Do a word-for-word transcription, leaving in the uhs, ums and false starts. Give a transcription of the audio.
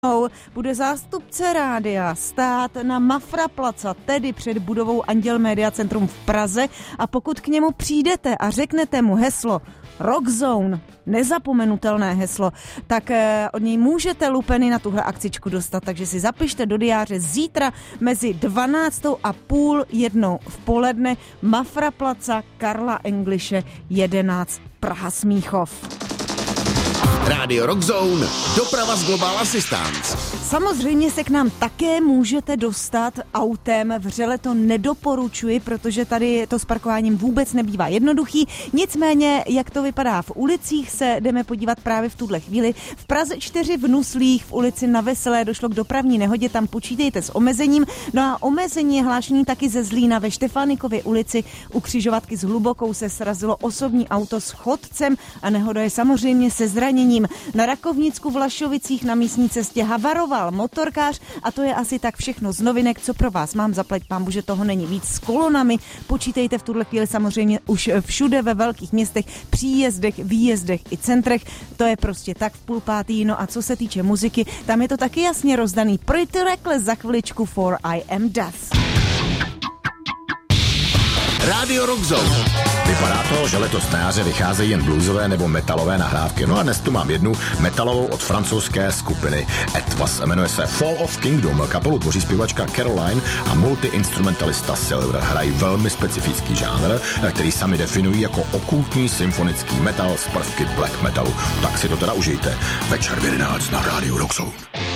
Bude zástupce rádia stát na Mafra Placa, tedy před budovou Anděl Media Centrum v Praze, a pokud k němu přijdete a řeknete mu heslo Rock Zone, nezapomenutelné heslo, tak eh, od něj můžete lupeny na tuhle akcičku dostat, takže si zapište do diáře zítra mezi dvanáctou a půl jednou v poledne Mafra Placa, Karla Engliše jedenáct, Praha Smíchov. Rádio Rock Zone, doprava z Global Assistance. Samozřejmě se k nám také můžete dostat autem, vřele to nedoporučuji, protože tady to s parkováním vůbec nebývá jednoduchý, nicméně jak to vypadá v ulicích, se jdeme podívat právě v tuhle chvíli. V Praze čtyři v Nuslích v ulici Na Veselé došlo k dopravní nehodě, tam počítejte s omezením, no a omezení je hlášení taky ze Zlína. Ve Štefánikově ulici u křižovatky s Hlubokou se srazilo osobní auto s chodcem a nehoda je samozřejmě se zraněním. Na Rakovnicku v Vlašovicích na místní cestě havaroval motorkář a to je asi tak všechno z novinek, co pro vás mám. Zaplať pánbůh, že toho není víc. S kolonami počítejte v tuhle chvíli samozřejmě už všude ve velkých městech, příjezdech, výjezdech i centrech. To je prostě tak v půl pátý. No a co se týče muziky, tam je to taky jasně rozdaný. Pretty Reckless za chviličku For I Am Death. Rádio Rock Zone. Vypadá to, že letos na jaře vycházejí jen bluesové nebo metalové nahrávky. No a dnes tu mám jednu metalovou od francouzské skupiny Etwas. Jmenuje se Fall of Kingdom. Kapelu tvoří zpěvačka Caroline a multiinstrumentalista Silver. Hrají velmi specifický žánr, který sami definují jako okultní symfonický metal z prvky black metalu. Tak si to teda užijte. Večer v jedenáct na Rádiu Rock Zone.